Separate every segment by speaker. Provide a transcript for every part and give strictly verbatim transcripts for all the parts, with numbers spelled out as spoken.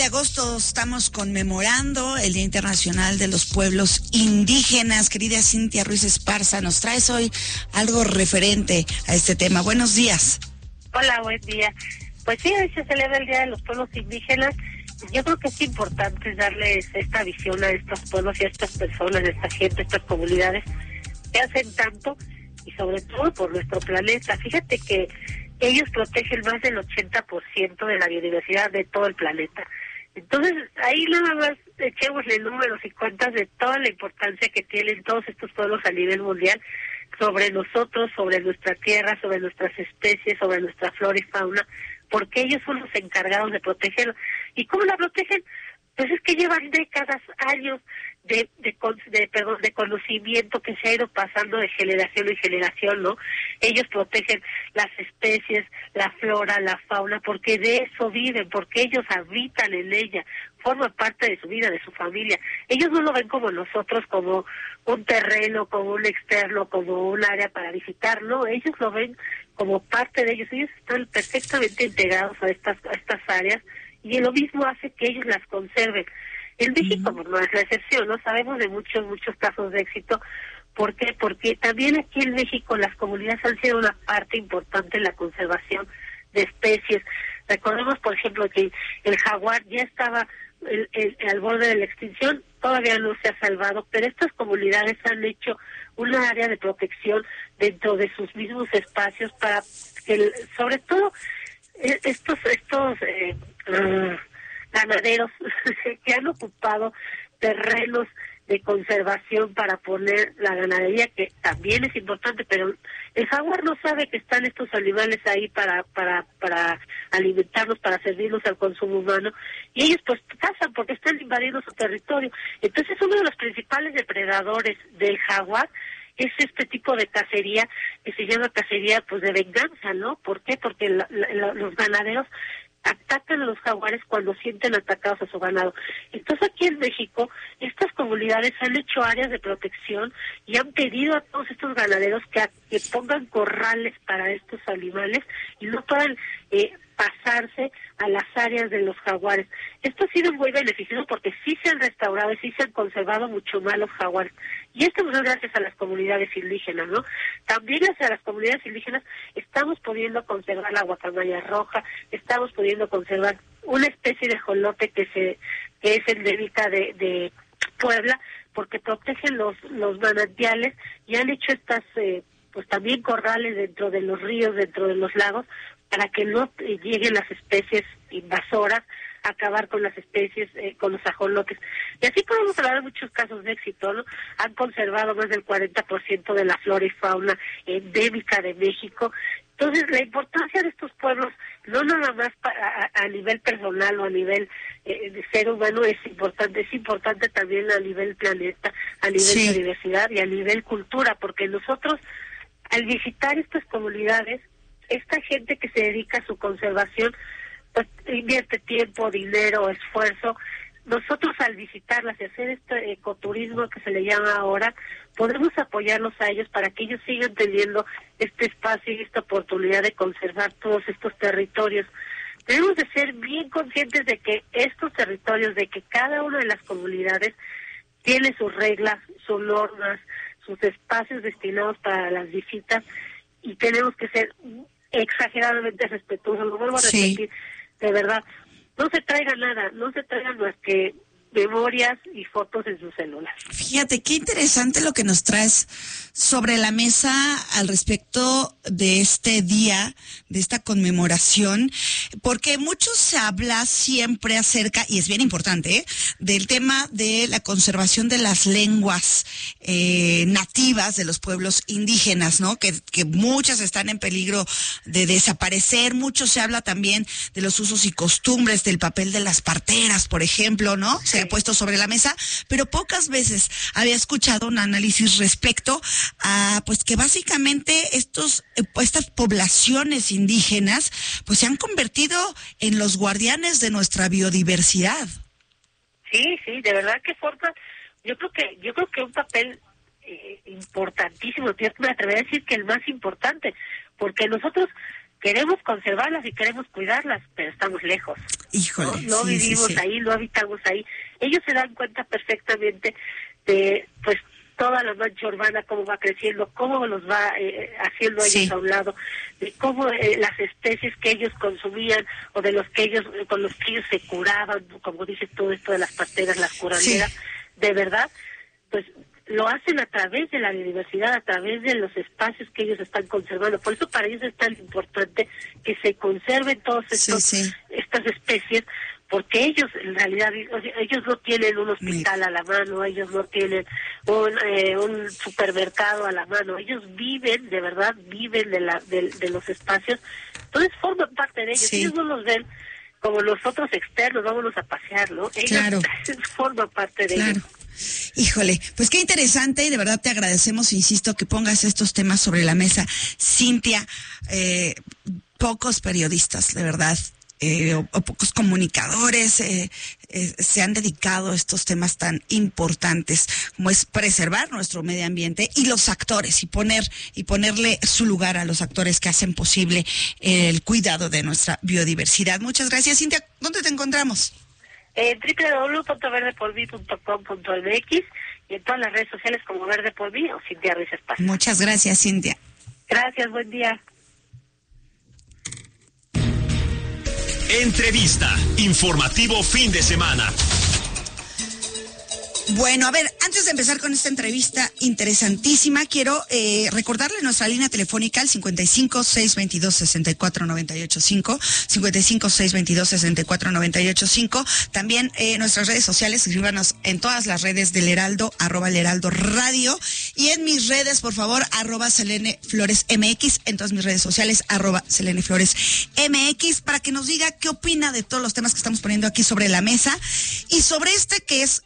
Speaker 1: agosto estamos conmemorando el Día Internacional de los Pueblos Indígenas. Querida Cintia Ruiz Esparza, nos traes hoy algo referente a este tema. Buenos días.
Speaker 2: Hola, buen día. Pues sí, hoy se celebra el Día de los Pueblos Indígenas. Yo creo que es importante darles esta visión a estos pueblos y a estas personas, a esta gente, a estas comunidades que hacen tanto y sobre todo por nuestro planeta. Fíjate que ellos protegen más del ochenta por ciento de la biodiversidad de todo el planeta. Entonces, ahí nada más echémosle números y cuentas de toda la importancia que tienen todos estos pueblos a nivel mundial sobre nosotros, sobre nuestra tierra, sobre nuestras especies, sobre nuestra flora y fauna, porque ellos son los encargados de protegerlo. ¿Y cómo la protegen? Pues es que llevan décadas, años de de, de perdón de conocimiento que se ha ido pasando de generación en generación, ¿no? Ellos protegen las especies, la flora, la fauna, porque de eso viven, porque ellos habitan en ella, forman parte de su vida, de su familia. Ellos no lo ven como nosotros, como un terreno, como un externo, como un área para visitar, no, ellos lo ven como parte de ellos. Ellos están perfectamente integrados a estas a estas áreas y lo mismo hace que ellos las conserven. En México pues, no es la excepción, ¿no? Sabemos de muchos, muchos casos de éxito. ¿Por qué? Porque también aquí en México las comunidades han sido una parte importante en la conservación de especies. Recordemos, por ejemplo, que el jaguar ya estaba el, el, al borde de la extinción, todavía no se ha salvado, pero estas comunidades han hecho una área de protección dentro de sus mismos espacios para que, sobre todo, estos estos eh, uh, ganaderos que han ocupado terrenos de conservación para poner la ganadería, que también es importante, pero el jaguar no sabe que están estos animales ahí para para para alimentarlos, para servirlos al consumo humano, y ellos pues cazan porque están invadiendo su territorio. Entonces uno de los principales depredadores del jaguar es este tipo de cacería que se llama cacería pues de venganza, ¿no? ¿Por qué? Porque la, la, los ganaderos atacan a los jaguares cuando sienten atacados a su ganado. Entonces aquí en México estas comunidades han hecho áreas de protección y han pedido a todos estos ganaderos que, que pongan corrales para estos animales y no puedan eh, pasarse a las áreas de los jaguares. Esto ha sido muy beneficioso porque sí se han restaurado y sí se han conservado mucho más los jaguares. Y esto es gracias a las comunidades indígenas, ¿no? También gracias a las comunidades indígenas estamos pudiendo conservar la guacamaya roja, estamos pudiendo conservar una especie de jolote que se que es endémica de, de Puebla, porque protegen los los manantiales y han hecho estas eh, pues también corrales dentro de los ríos, dentro de los lagos, para que no eh, lleguen las especies invasoras, acabar con las especies, eh, con los ajolotes. Y así podemos hablar de muchos casos de éxito, ¿no? Han conservado más del cuarenta por ciento de la flora y fauna endémica de México. Entonces, la importancia de estos pueblos, no nada más para, a, a nivel personal o a nivel eh, de ser humano, es importante, es importante también a nivel planeta, a nivel sí. de diversidad y a nivel cultura, porque nosotros, al visitar estas comunidades, esta gente que se dedica a su conservación, pues invierte tiempo, dinero, esfuerzo. Nosotros al visitarlas y hacer este ecoturismo que se le llama ahora, podemos apoyarlos a ellos para que ellos sigan teniendo este espacio y esta oportunidad de conservar todos estos territorios. Tenemos de ser bien conscientes de que estos territorios, de que cada una de las comunidades tiene sus reglas, sus normas, sus espacios destinados para las visitas, y tenemos que ser exageradamente respetuosos. Lo vuelvo a repetir, sí. De verdad, no se traiga nada, no se traigan más que memorias y fotos en su celular.
Speaker 1: Fíjate, qué interesante lo que nos traes sobre la mesa al respecto de este día, de esta conmemoración, porque mucho se habla siempre acerca, y es bien importante, ¿eh? del tema de la conservación de las lenguas eh, nativas de los pueblos indígenas, ¿no? Que, que muchas están en peligro de desaparecer. Mucho se habla también de los usos y costumbres, del papel de las parteras, por ejemplo, ¿no? Se ha puesto sobre la mesa, pero pocas veces había escuchado un análisis respecto a, pues, que básicamente estos, estas poblaciones indígenas, pues, se han convertido en los guardianes de nuestra biodiversidad.
Speaker 2: Sí, sí, de verdad que forma, yo creo que, yo creo que un papel eh, importantísimo, yo me atrevería a decir que el más importante, porque nosotros queremos conservarlas y queremos cuidarlas, pero estamos lejos.
Speaker 1: Híjole,
Speaker 2: no, no
Speaker 1: sí,
Speaker 2: vivimos
Speaker 1: sí, sí.
Speaker 2: ahí, no habitamos ahí. Ellos se dan cuenta perfectamente de, pues, toda la mancha urbana, cómo va creciendo, cómo los va eh, haciendo ellos
Speaker 1: Sí.
Speaker 2: a un lado, de cómo eh, las especies que ellos consumían o de los que ellos, con los que ellos se curaban, como dices todo esto de las parteras, las curanderas,
Speaker 1: Sí.
Speaker 2: de verdad, pues lo hacen a través de la biodiversidad, a través de los espacios que ellos están conservando. Por eso para ellos es tan importante que se conserven todos estos
Speaker 1: Sí, sí.
Speaker 2: estas especies, porque ellos en realidad ellos no tienen un hospital a la mano, ellos no tienen un eh, un supermercado a la mano, ellos viven, de verdad, viven de la de, de los espacios, entonces forman parte de ellos.
Speaker 1: Sí.
Speaker 2: Ellos no los ven como nosotros externos, vámonos a pasear, ¿no? Ellos
Speaker 1: Claro.
Speaker 2: forman parte de
Speaker 1: Claro.
Speaker 2: ellos.
Speaker 1: Híjole, pues qué interesante y de verdad te agradecemos, insisto, que pongas estos temas sobre la mesa. Cintia, eh, pocos periodistas, de verdad, eh, o, o pocos comunicadores eh, eh, se han dedicado a estos temas tan importantes como es preservar nuestro medio ambiente y los actores y poner y ponerle su lugar a los actores que hacen posible el cuidado de nuestra biodiversidad. Muchas gracias, Cintia. ¿Dónde te encontramos?
Speaker 2: En doble u doble u doble u punto verde por mí punto com punto m x y en todas las redes sociales como Verde por Mí o Cintia Ruiz Esparza.
Speaker 1: Muchas gracias, Cintia.
Speaker 2: Gracias, buen día.
Speaker 3: Entrevista, informativo fin de semana.
Speaker 1: Bueno, a ver, antes de empezar con esta entrevista interesantísima, quiero eh, recordarle nuestra línea telefónica al cincuenta y cinco, seiscientos veintidós, sesenta y cuatro noventa y ocho cinco, cincuenta y cinco, seiscientos veintidós, sesenta y cuatro noventa y ocho cinco. También eh, nuestras redes sociales, escríbanos en todas las redes del Heraldo, arroba el Heraldo Radio. Y en mis redes, por favor, arroba Selene Flores M X, en todas mis redes sociales, arroba Selene Flores M X, para que nos diga qué opina de todos los temas que estamos poniendo aquí sobre la mesa y sobre este que es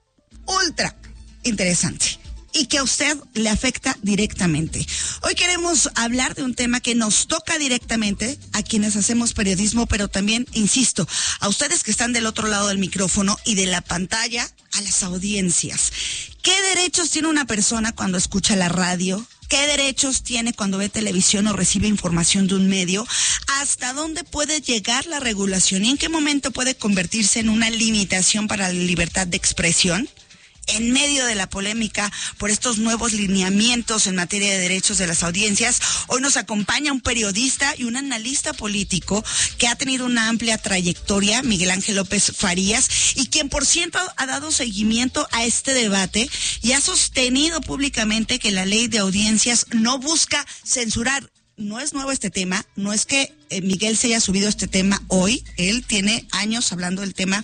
Speaker 1: ultra interesante y que a usted le afecta directamente. Hoy queremos hablar de un tema que nos toca directamente a quienes hacemos periodismo, pero también, insisto, a ustedes que están del otro lado del micrófono y de la pantalla, a las audiencias. ¿Qué derechos tiene una persona cuando escucha la radio? ¿Qué derechos tiene cuando ve televisión o recibe información de un medio? ¿Hasta dónde puede llegar la regulación y en qué momento puede convertirse en una limitación para la libertad de expresión? En medio de la polémica por estos nuevos lineamientos en materia de derechos de las audiencias, hoy nos acompaña un periodista y un analista político que ha tenido una amplia trayectoria, Miguel Ángel López Farías, y quien por cierto ha dado seguimiento a este debate y ha sostenido públicamente que la ley de audiencias no busca censurar. No es nuevo este tema, no es que eh, Miguel se haya subido este tema hoy, él tiene años hablando del tema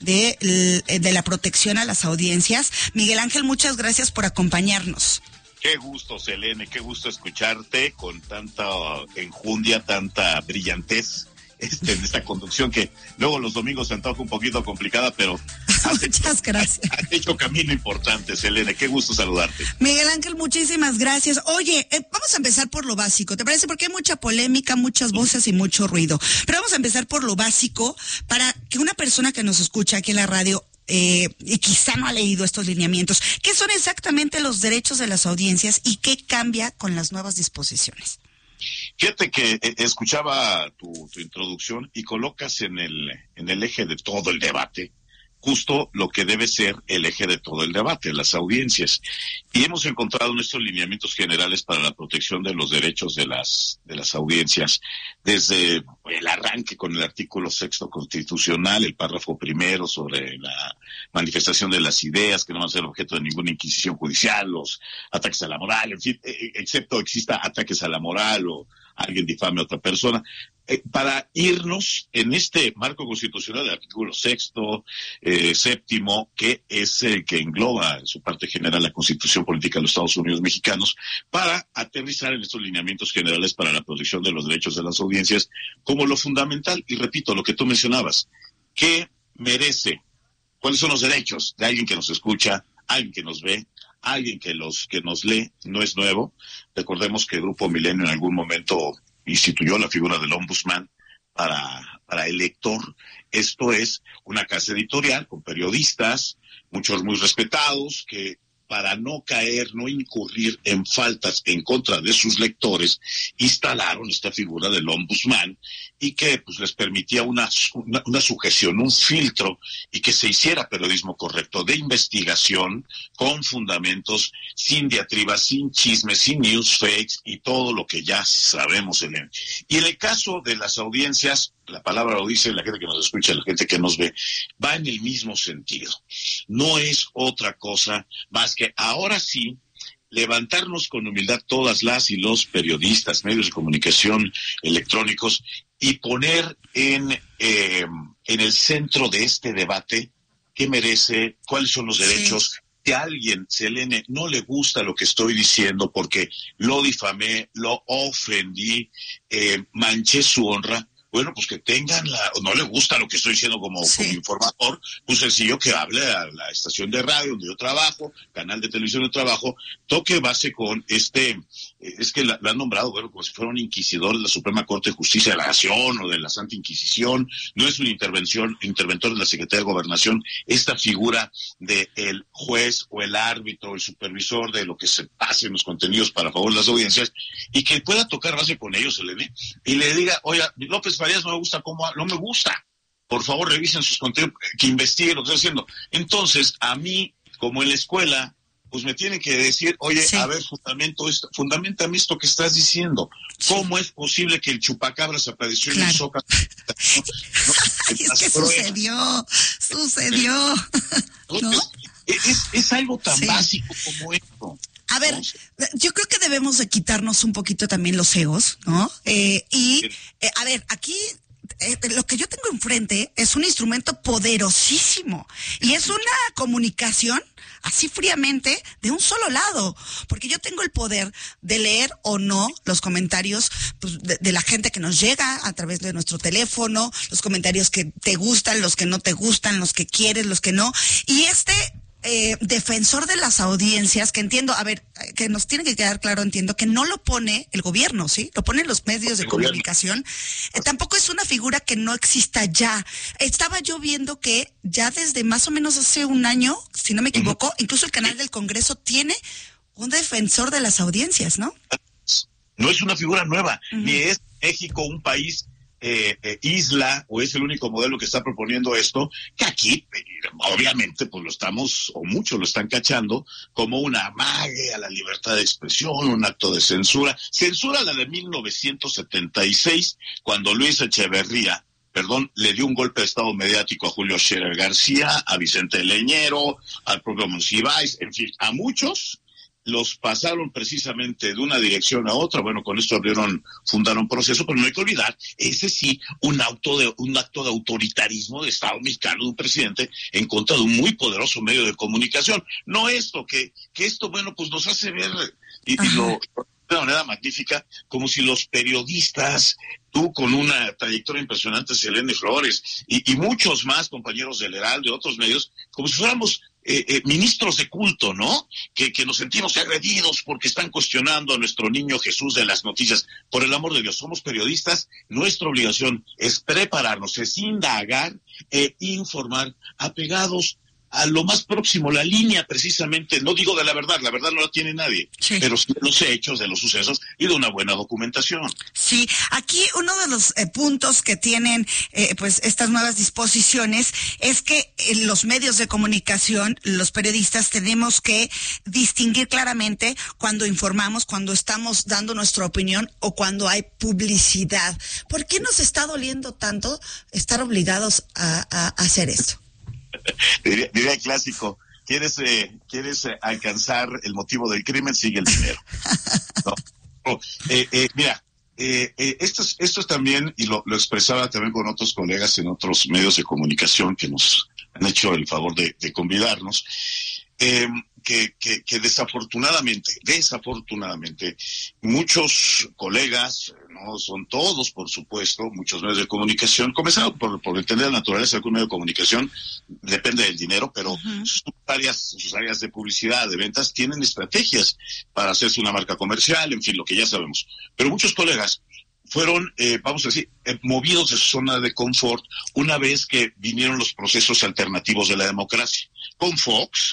Speaker 1: de, de la protección a las audiencias. Miguel Ángel, muchas gracias por acompañarnos.
Speaker 4: Qué gusto, Selene, qué gusto escucharte con tanta enjundia, tanta brillantez este, en esta conducción que luego los domingos se antoja un poquito complicada, pero has
Speaker 1: muchas
Speaker 4: hecho,
Speaker 1: gracias.
Speaker 4: Has, has hecho camino importante, Selene, qué gusto saludarte.
Speaker 1: Miguel Ángel, muchísimas gracias. Oye, eh, vamos a empezar por lo básico, ¿te parece? Porque hay mucha polémica, muchas voces y mucho ruido. Pero vamos a empezar por lo básico para que una persona que nos escucha aquí en la radio Eh, y quizá no ha leído estos lineamientos. ¿Qué son exactamente los derechos de las audiencias y qué cambia con las nuevas disposiciones?
Speaker 4: Fíjate que eh, escuchaba tu, tu introducción y colocas en el, en el eje de todo el debate justo lo que debe ser el eje de todo el debate, las audiencias. Y hemos encontrado en estos lineamientos generales para la protección de los derechos de las de las audiencias, desde el arranque con el artículo sexto constitucional, el párrafo primero sobre la manifestación de las ideas, que no van a ser objeto de ninguna inquisición judicial, los ataques a la moral, en fin, excepto exista ataques a la moral o alguien difame a otra persona. Eh, para irnos en este marco constitucional del artículo sexto, eh, séptimo, que es el que engloba en su parte general la Constitución Política de los Estados Unidos Mexicanos, para aterrizar en estos lineamientos generales para la protección de los derechos de las audiencias como lo fundamental. Y repito, lo que tú mencionabas, ¿qué merece? ¿Cuáles son los derechos de alguien que nos escucha, alguien que nos ve, alguien que los que nos lee? No es nuevo. Recordemos que Grupo Milenio en algún momento instituyó la figura del ombudsman para, para el lector. Esto es una casa editorial con periodistas, muchos muy respetados, que para no caer, no incurrir en faltas en contra de sus lectores, instalaron esta figura del ombudsman y que pues les permitía una, una, una sujeción, un filtro, y que se hiciera periodismo correcto de investigación, con fundamentos, sin diatribas, sin chismes, sin news fakes y todo lo que ya sabemos en él. Y en el caso de las audiencias, la palabra lo dice, la gente que nos escucha, la gente que nos ve, va en el mismo sentido. No es otra cosa más que ahora sí levantarnos con humildad todas las y los periodistas, medios de comunicación electrónicos, y poner en, eh, en el centro de este debate qué merece, cuáles son los derechos. Sí. Si a alguien, Selene, no le gusta lo que estoy diciendo porque lo difamé, lo ofendí, eh, manché su honra, bueno, pues que tengan la, o no le gusta lo que estoy diciendo como, sí. como informador, pues sencillo que hable a la estación de radio donde yo trabajo, canal de televisión de trabajo, toque base con este, es que la, la han nombrado, bueno, como si fuera un inquisidor de la Suprema Corte de Justicia de la Nación o de la Santa Inquisición, no es una intervención, interventor de la Secretaría de Gobernación, esta figura de el juez o el árbitro, el supervisor de lo que se pase en los contenidos para favor de las audiencias, y que pueda tocar base con ellos, Elena, y le diga, oye, López Farías no me gusta cómo, no me gusta. Por favor, revisen sus contenidos, que investiguen lo que estoy haciendo. Entonces, a mí, como en la escuela, pues me tienen que decir, oye, sí. a ver, fundamento esto, fundamentame esto que estás diciendo. Sí. ¿Cómo es posible que el chupacabras apareció claro. en el Zócalo? No,
Speaker 1: no, es que sucedió, sucedió.
Speaker 4: ¿No? Es, es, es algo tan sí. básico como esto.
Speaker 1: A ver, yo creo que debemos de quitarnos un poquito también los egos, ¿no? Eh, y, eh, a ver, aquí eh, lo que yo tengo enfrente es un instrumento poderosísimo y es una comunicación así fríamente de un solo lado, porque yo tengo el poder de leer o no los comentarios pues, de, de la gente que nos llega a través de nuestro teléfono, los comentarios que te gustan, los que no te gustan, los que quieres, los que no, y este... Eh, defensor de las audiencias, que entiendo, a ver, que nos tiene que quedar claro, entiendo que no lo pone el gobierno, ¿sí? Lo ponen los medios de comunicación. Eh, tampoco es una figura que no exista ya. Estaba yo viendo que ya desde más o menos hace un año, si no me equivoco, uh-huh. incluso el canal del Congreso tiene un defensor de las audiencias, ¿no?
Speaker 4: No es una figura nueva, uh-huh. ni es México un país Eh, eh, isla, o es el único modelo que está proponiendo esto, que aquí eh, obviamente pues lo estamos, o muchos lo están cachando como una amague a la libertad de expresión, un acto de censura, censura la de mil novecientos setenta y seis, cuando Luis Echeverría, perdón, le dio un golpe de estado mediático a Julio Scherer García, a Vicente Leñero, al propio Monsiváis, en fin, a muchos los pasaron precisamente de una dirección a otra. Bueno, con esto abrieron, fundaron proceso, pero no hay que olvidar, ese sí, un acto de, un acto de autoritarismo de Estado mexicano de un presidente en contra de un muy poderoso medio de comunicación. No esto, que, que esto, bueno, pues nos hace ver, y, y lo, de una manera magnífica, como si los periodistas, tú con una trayectoria impresionante, Selene Flores, y, y muchos más compañeros del Heraldo, de otros medios, como si fuéramos eh, eh, ministros de culto, ¿no? Que, que nos sentimos agredidos porque están cuestionando a nuestro niño Jesús de las noticias. Por el amor de Dios, somos periodistas, nuestra obligación es prepararnos, es indagar e informar apegados a lo más próximo, la línea precisamente, no digo de la verdad, la verdad no la tiene nadie, sí. pero sí de los hechos, de los sucesos y de una buena documentación.
Speaker 1: Sí, aquí uno de los eh, puntos que tienen eh, pues estas nuevas disposiciones es que en los medios de comunicación, los periodistas tenemos que distinguir claramente cuando informamos, cuando estamos dando nuestra opinión o cuando hay publicidad. ¿Por qué nos está doliendo tanto estar obligados a, a, a hacer esto?
Speaker 4: Diría, diría el clásico, ¿quieres, eh, ¿quieres eh, alcanzar el motivo del crimen? Sigue el dinero. ¿No? Oh, eh, eh, mira, eh, eh, esto, es, esto es también, y lo, lo expresaba también con otros colegas en otros medios de comunicación que nos han hecho el favor de, de convidarnos, eh, que, que, que desafortunadamente, desafortunadamente, muchos colegas, no son todos, por supuesto, muchos medios de comunicación, comenzando por, por entender la naturaleza de algún medio de comunicación, depende del dinero, pero uh-huh. sus áreas, sus áreas de publicidad, de ventas, tienen estrategias para hacerse una marca comercial, en fin, lo que ya sabemos. Pero muchos colegas fueron, eh, vamos a decir, eh, movidos de su zona de confort una vez que vinieron los procesos alternativos de la democracia. Con Fox,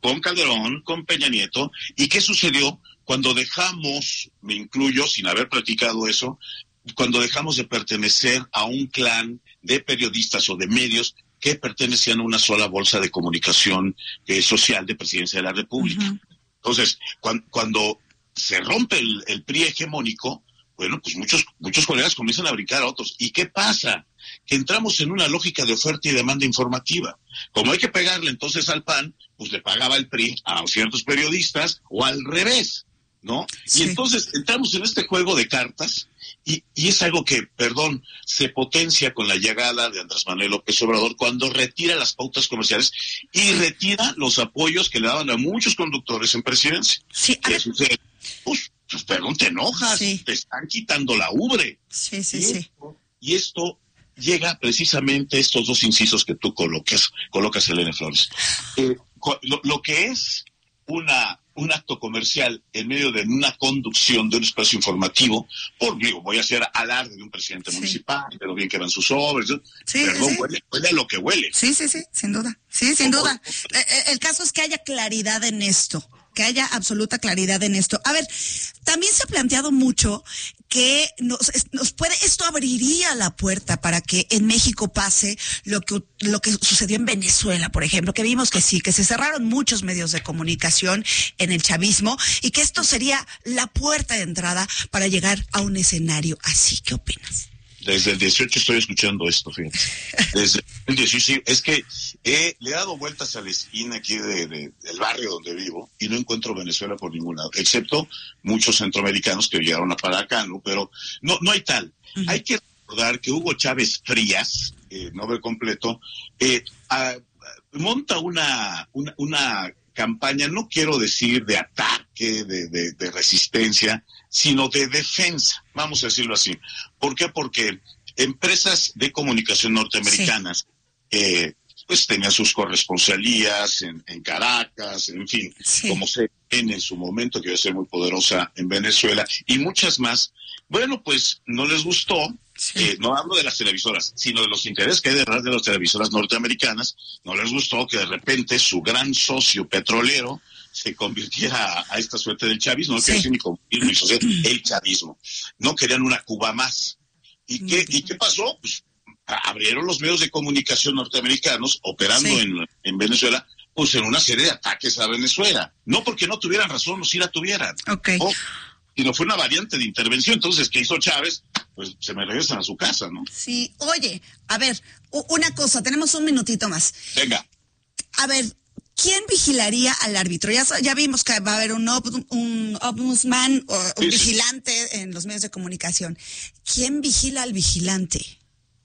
Speaker 4: con Calderón, con Peña Nieto. ¿Y qué sucedió cuando dejamos, me incluyo sin haber practicado eso, cuando dejamos de pertenecer a un clan de periodistas o de medios que pertenecían a una sola bolsa de comunicación eh, social de Presidencia de la República? Uh-huh. Entonces, cuando, cuando se rompe el, el P R I hegemónico, bueno, pues muchos muchos colegas comienzan a brincar a otros. ¿Y qué pasa? Que entramos en una lógica de oferta y demanda informativa. Como hay que pegarle entonces al P A N, pues le pagaba el P R I a ciertos periodistas o al revés, ¿no? Sí. Y entonces entramos en este juego de cartas y, y es algo que, perdón, se potencia con la llegada de Andrés Manuel López Obrador cuando retira las pautas comerciales y retira los apoyos que le daban a muchos conductores en presidencia.
Speaker 1: Sí.
Speaker 4: ¿Qué sucede? Pues, pues perdón, te enojas, sí. Te están quitando la ubre.
Speaker 1: Sí, sí,
Speaker 4: y
Speaker 1: sí.
Speaker 4: Esto, y esto llega precisamente a estos dos incisos que tú colocas, colocas Elena Flores. Eh, lo, lo que es una un acto comercial en medio de una conducción de un espacio informativo, por digo, voy a hacer alarde de un presidente sí. municipal, pero bien que van sus obras, sí, perdón, sí. Huele, huele a lo que huele.
Speaker 1: Sí, sí, sí, sin duda, sí, sin duda. El, el caso es que haya claridad en esto, que haya absoluta claridad en esto. A ver, también se ha planteado mucho que nos, nos puede, esto abriría la puerta para que en México pase lo que, lo que sucedió en Venezuela, por ejemplo, que vimos que sí, que se cerraron muchos medios de comunicación en el chavismo y que esto sería la puerta de entrada para llegar a un escenario así. ¿Qué opinas?
Speaker 4: Desde el dieciocho estoy escuchando esto, fíjate. Desde el dieciocho, es que eh, le he dado vueltas a la esquina aquí de, de, del barrio donde vivo y no encuentro Venezuela por ningún lado, excepto muchos centroamericanos que llegaron a para acá, ¿no? Pero no, no hay tal. Uh-huh. Hay que recordar que Hugo Chávez Frías, eh, nombre completo, eh, a, monta una, una, una campaña, no quiero decir de ataque, de, de, de resistencia, sino de defensa, vamos a decirlo así. ¿Por qué? Porque empresas de comunicación norteamericanas sí. eh, pues tenían sus corresponsalías en, en Caracas, en fin, sí. como C N N en su momento, que iba a ser muy poderosa en Venezuela, y muchas más. Bueno, pues no les gustó, sí. eh, no hablo de las televisoras, sino de los intereses que hay detrás de las televisoras norteamericanas, no les gustó que de repente su gran socio petrolero se convirtiera a, a esta suerte del chavismo, no sí. quiero decir ni comunismo ni social, el chavismo. No querían una Cuba más. ¿Y qué, ¿y qué pasó? Pues abrieron los medios de comunicación norteamericanos operando sí. en, en Venezuela, pues en una serie de ataques a Venezuela. No porque no tuvieran razón, no si la tuvieran.
Speaker 1: Okay.
Speaker 4: O, sino fue una variante de intervención. Entonces, ¿qué hizo Chávez? Pues se me regresan a su casa, ¿no?
Speaker 1: Sí. Oye, a ver, una cosa, tenemos un minutito más.
Speaker 4: Venga.
Speaker 1: A ver, ¿quién vigilaría al árbitro? Ya, ya vimos que va a haber un, un ombudsman o un sí, vigilante sí. en los medios de comunicación. ¿Quién vigila al vigilante?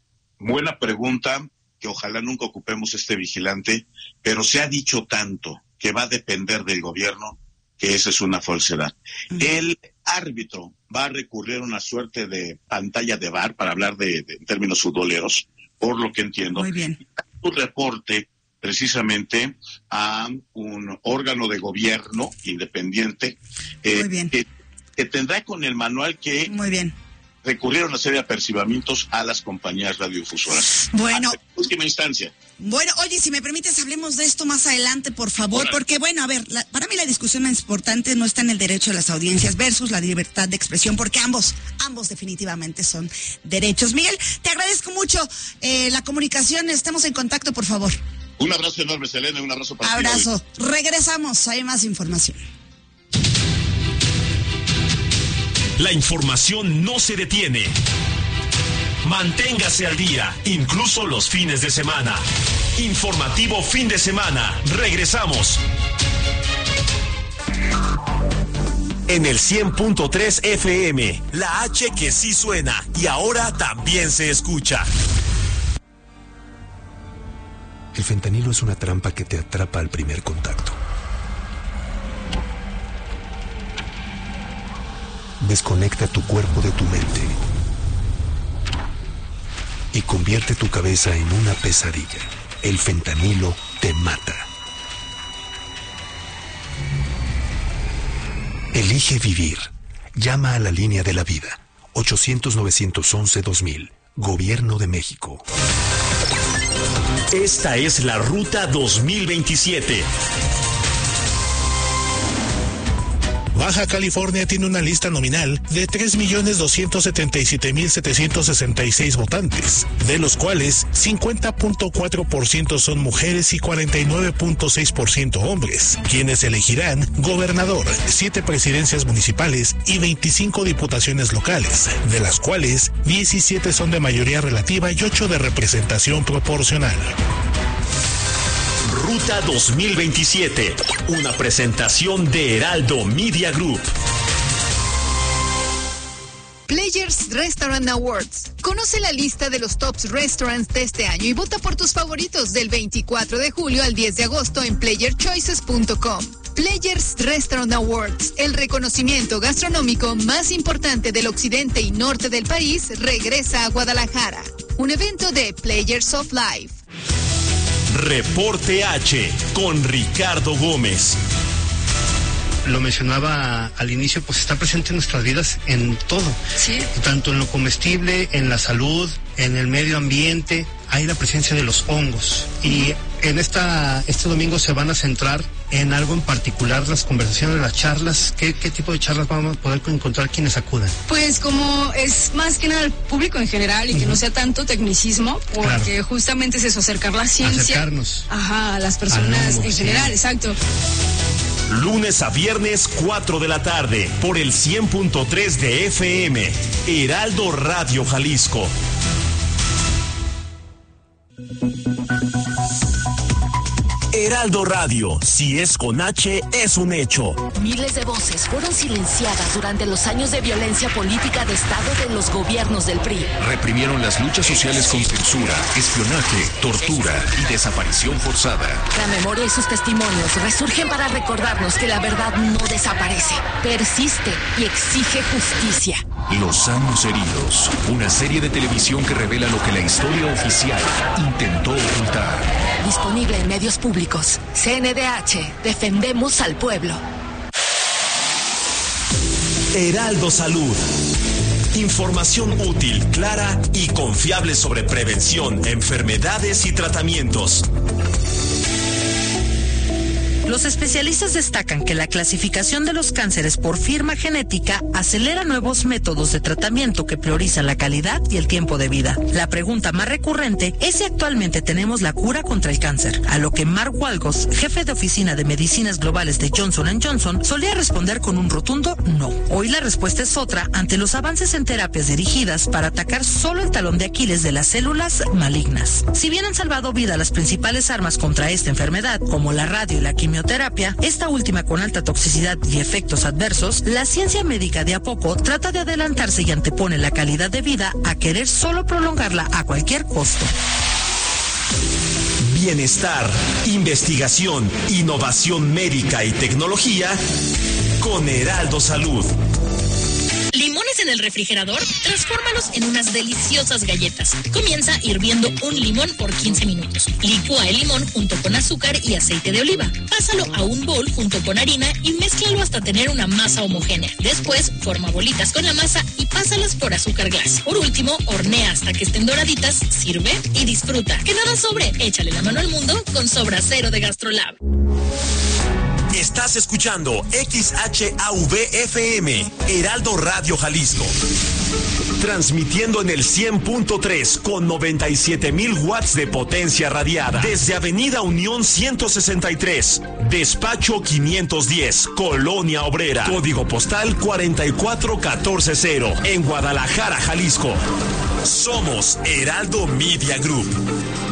Speaker 4: Buena pregunta, que ojalá nunca ocupemos este vigilante, pero se ha dicho tanto que va a depender del gobierno que esa es una falsedad. Uh-huh. El árbitro va a recurrir a una suerte de pantalla de V A R, para hablar de, de en términos futboleros, por lo que entiendo.
Speaker 1: Muy bien.
Speaker 4: Un reporte precisamente a un órgano de gobierno independiente eh,
Speaker 1: Muy bien.
Speaker 4: Que, que tendrá con el manual que
Speaker 1: Muy bien.
Speaker 4: recurrir a una serie de apercibamientos a las compañías radiodifusoras.
Speaker 1: Bueno.
Speaker 4: Hasta última instancia.
Speaker 1: Bueno, oye, si me permites, hablemos de esto más adelante, por favor, Hola. porque, bueno, a ver, la, para mí la discusión más importante no está en el derecho de las audiencias versus la libertad de expresión, porque ambos, ambos definitivamente son derechos. Miguel, te agradezco mucho eh, la comunicación, estamos en contacto, por favor.
Speaker 4: Un abrazo enorme, Selena, un abrazo para ti.
Speaker 1: Abrazo. Regresamos, hay más información.
Speaker 3: La información no se detiene. Manténgase al día, incluso los fines de semana. Informativo Fin de Semana. Regresamos. En el cien punto tres F M, la H que sí suena y ahora también se escucha.
Speaker 5: El fentanilo es una trampa que te atrapa al primer contacto. Desconecta tu cuerpo de tu mente y convierte tu cabeza en una pesadilla. El fentanilo te mata. Elige vivir. Llama a la línea de la vida. ochocientos, novecientos once, dos mil. Gobierno de México.
Speaker 3: Esta es la Ruta dos mil veintisiete.
Speaker 6: Baja California tiene una lista nominal de tres millones doscientos setenta y siete mil setecientos sesenta y seis votantes, de los cuales cincuenta punto cuatro por ciento son mujeres y cuarenta y nueve punto seis por ciento hombres, quienes elegirán gobernador, siete presidencias municipales y veinticinco diputaciones locales, de las cuales diecisiete son de mayoría relativa y ocho de representación proporcional.
Speaker 3: Ruta dos mil veintisiete, una presentación de Heraldo Media Group.
Speaker 7: Players Restaurant Awards. Conoce la lista de los tops restaurants de este año y vota por tus favoritos del veinticuatro de julio al diez de agosto en player choices punto com. Players Restaurant Awards, el reconocimiento gastronómico más importante del occidente y norte del país, regresa a Guadalajara. Un evento de Players of Life.
Speaker 3: Reporte H con Ricardo Gómez.
Speaker 8: Lo mencionaba al inicio, pues está presente en nuestras vidas en todo.
Speaker 7: Sí.
Speaker 8: Tanto en lo comestible, en la salud, en el medio ambiente, hay la presencia de los hongos. Y en esta este domingo se van a centrar en algo en particular, las conversaciones, las charlas. ¿Qué, qué tipo de charlas vamos a poder encontrar quienes acudan?
Speaker 9: Pues como es más que nada el público en general y uh-huh. que no sea tanto tecnicismo, porque claro. justamente es eso, acercar la ciencia.
Speaker 8: Acercarnos.
Speaker 9: Ajá, a las personas
Speaker 8: hongo,
Speaker 9: en
Speaker 8: sí.
Speaker 9: general, exacto.
Speaker 3: Lunes a viernes, cuatro de la tarde, por el cien punto tres de F M, Heraldo Radio Jalisco. Heraldo Radio, si es con H, es un hecho.
Speaker 10: Miles de voces fueron silenciadas durante los años de violencia política de Estado de los gobiernos del P R I.
Speaker 5: Reprimieron las luchas sociales con censura, espionaje, tortura y desaparición forzada.
Speaker 10: La memoria y sus testimonios resurgen para recordarnos que la verdad no desaparece, persiste y exige justicia.
Speaker 5: Los años heridos, una serie de televisión que revela lo que la historia oficial intentó ocultar.
Speaker 10: Disponible en medios públicos. C N D H, defendemos al pueblo.
Speaker 3: Heraldo Salud. Información útil, clara y confiable sobre prevención, enfermedades y tratamientos.
Speaker 11: Los especialistas destacan que la clasificación de los cánceres por firma genética acelera nuevos métodos de tratamiento que priorizan la calidad y el tiempo de vida. La pregunta más recurrente es si actualmente tenemos la cura contra el cáncer, a lo que Mark Walgos, jefe de oficina de medicinas globales de Johnson and Johnson, solía responder con un rotundo no. Hoy la respuesta es otra ante los avances en terapias dirigidas para atacar solo el talón de Aquiles de las células malignas. Si bien han salvado vida las principales armas contra esta enfermedad, como la radio y la quimioterapia, esta última con alta toxicidad y efectos adversos, la ciencia médica de a poco trata de adelantarse y antepone la calidad de vida a querer solo prolongarla a cualquier costo.
Speaker 3: Bienestar, investigación, innovación médica y tecnología con Heraldo Salud.
Speaker 12: ¿Limones en el refrigerador? Transfórmalos en unas deliciosas galletas. Comienza hirviendo un limón por quince minutos. Licúa el limón junto con azúcar y aceite de oliva. Pásalo a un bowl junto con harina y mézclalo hasta tener una masa homogénea. Después, forma bolitas con la masa y pásalas por azúcar glass. Por último, hornea hasta que estén doraditas, sirve y disfruta. Que nada sobre, échale la mano al mundo con Sobra Cero de GastroLab.
Speaker 3: Estás escuchando X H A V F M, Heraldo Radio Jalisco. Transmitiendo en el cien punto tres con noventa y siete mil watts de potencia radiada. Desde Avenida Unión ciento sesenta y tres, Despacho quinientos diez, Colonia Obrera. Código postal cuatro cuatro uno cuatro cero, en Guadalajara, Jalisco. Somos Heraldo Media Group.